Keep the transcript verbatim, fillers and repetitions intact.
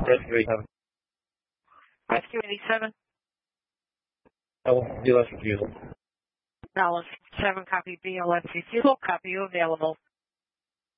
rescue eighty-seven. Rescue eighty-seven. L D L S refusal. Dallas seven, copy B L S refusal. Copy you available.